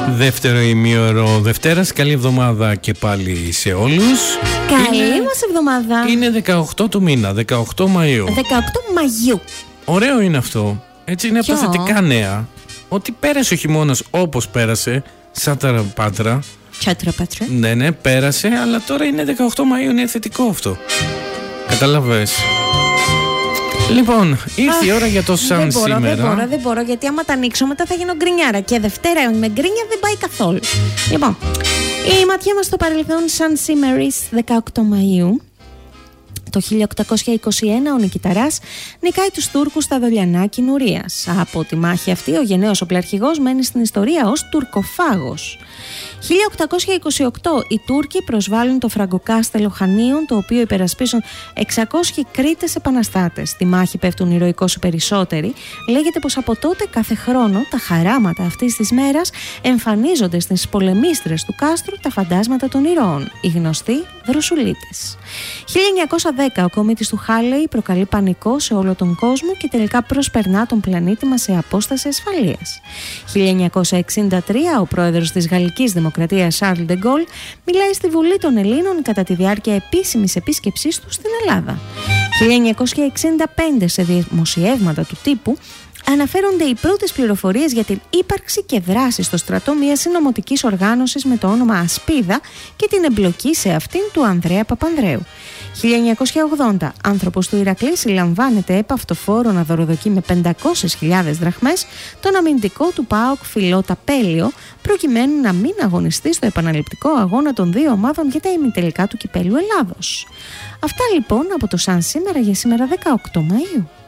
Δεύτερο ημίωρο Δευτέρας. Καλή εβδομάδα και πάλι σε όλους. Καλή μας εβδομάδα. Είναι 18 του μήνα, 18 Μαΐου. 18 Μαγιού. Ωραίο είναι αυτό. Έτσι είναι από τα θετικά νέα. Ότι πέρασε ο χειμώνας όπως πέρασε. Σάταρα πάτρα. Ναι, πέρασε, αλλά τώρα είναι 18 Μαΐου, είναι θετικό αυτό. Καταλαβες. Λοιπόν, ήρθε η ώρα για το σαν σήμερα. Δεν μπορώ, γιατί άμα τα ανοίξω μετά θα γίνω γκρινιάρα. Και Δευτέρα με γκρίνια δεν πάει καθόλου. Λοιπόν, η ματιά μας στο παρελθόν σαν σήμερα 18 Μαΐου. Το 1821 ο Νικηταράς νικάει τους Τούρκους στα Δολιανά Κινουρίας. Από τη μάχη αυτή ο γενναίος οπλαρχηγός μένει στην ιστορία ως τουρκοφάγος. 1828 οι Τούρκοι προσβάλλουν το φραγκοκάστελο Χανίων, το οποίο υπερασπίζουν 600 Κρήτες επαναστάτες. Στη μάχη πέφτουν ηρωικώς οι περισσότεροι. Λέγεται πως από τότε κάθε χρόνο τα χαράματα αυτής της μέρας εμφανίζονται στις πολεμίστρες του κάστρου τα φαντάσματα των ηρώων, οι γνωστοί δροσουλίτες. 1910 ο κομίτης του Χάλεϊ προκαλεί πανικό σε όλο τον κόσμο και τελικά προσπερνά τον πλανήτη μας σε απόσταση ασφαλείας. 1963 ο πρόεδρος της Γαλλικής Δημοκρατίας Charles de Gaulle μιλάει στη Βουλή των Ελλήνων κατά τη διάρκεια επίσημης επίσκεψής του στην Ελλάδα. 1965 σε δημοσιεύματα του τύπου αναφέρονται οι πρώτες πληροφορίες για την ύπαρξη και δράση στο στρατό μιας συνωμοτικής οργάνωσης με το όνομα Ασπίδα και την εμπλοκή σε αυτήν του Ανδρέα Παπανδρέου. 1980 άνθρωπος του Ηρακλή συλλαμβάνεται επαυτοφόρο να δωροδοκεί με 500.000 δραχμές τον αμυντικό του ΠΑΟΚ Φιλότα Πέλιο, προκειμένου να μην αγωνιστεί στο επαναληπτικό αγώνα των δύο ομάδων για τα ημιτελικά του Κυπέλλου Ελλάδος. Αυτά λοιπόν από το σαν σήμερα για σήμερα 18 Μαΐου.